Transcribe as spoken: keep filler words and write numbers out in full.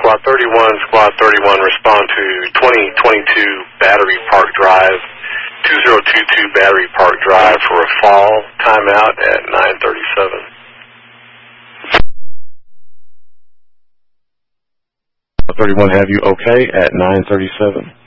Squad thirty-one, Squad thirty-one, respond to twenty twenty-two Battery Park Drive, two zero two two Battery Park Drive for a fall timeout at nine thirty-seven. thirty-one have you okay at nine thirty-seven.